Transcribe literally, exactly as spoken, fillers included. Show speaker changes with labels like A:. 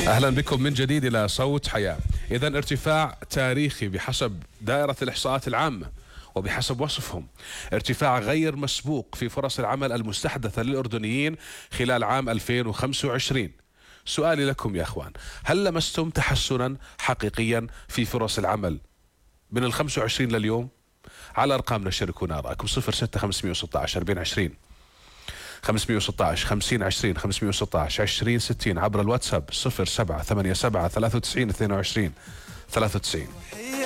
A: أهلا بكم من جديد إلى صوت حياة. إذا ارتفاع تاريخي بحسب دائرة الإحصاءات العامة وبحسب وصفهم، ارتفاع غير مسبوق في فرص العمل المستحدثة للأردنيين خلال عام ألفين وخمسة وعشرين. سؤالي لكم يا أخوان، هل لمستم تحسنا حقيقيا في فرص العمل من الخمسة وعشرين لليوم؟ على أرقامنا شاركونا آراءكم صفر ستة خمسمئة وستة عشر أربعين عشرين خمسمئة وستة عشر خمسين عشرين خمسمئة وستة عشر عشرين ستين عبر الواتساب صفر سبعة ثمانية سبعة ثلاثة وتسعين اثنين وعشرين ثلاثة وتسعين.